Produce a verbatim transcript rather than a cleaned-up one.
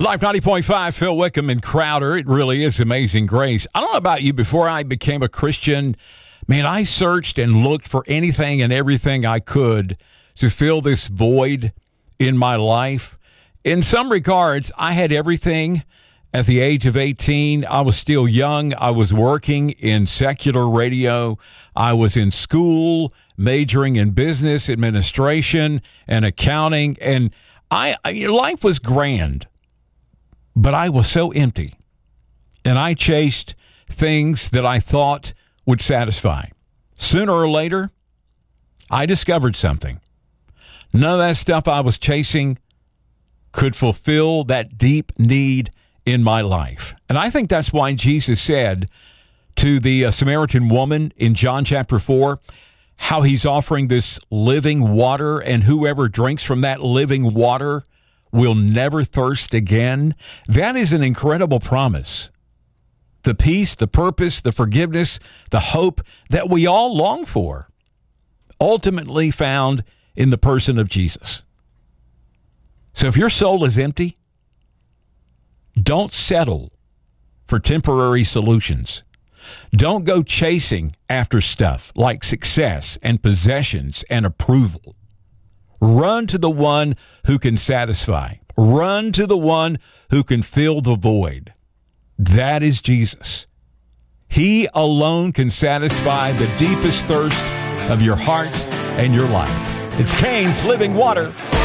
Live ninety point five, Phil Wickham and Crowder. It really is Amazing Grace. I don't know about you, before I became a Christian, man, I searched and looked for anything and everything I could to fill this void in my life. In some regards, I had everything at the age of eighteen. I was still young. I was working in secular radio. I was in school, majoring in business administration and accounting, and I, I life was grand. But I was so empty, and I chased things that I thought would satisfy. Sooner or later, I discovered something. None of that stuff I was chasing could fulfill that deep need in my life. And I think that's why Jesus said to the uh, Samaritan woman in John chapter four, how he's offering this living water, and whoever drinks from that living water will never thirst again. That is an incredible promise. The peace, the purpose, the forgiveness, the hope that we all long for, ultimately found in the person of Jesus. So if your soul is empty, don't settle for temporary solutions. Don't go chasing after stuff like success and possessions and approval. Run to the one who can satisfy. Run to the one who can fill the void. That is Jesus. He alone can satisfy the deepest thirst of your heart and your life. It's Cain's Living Water.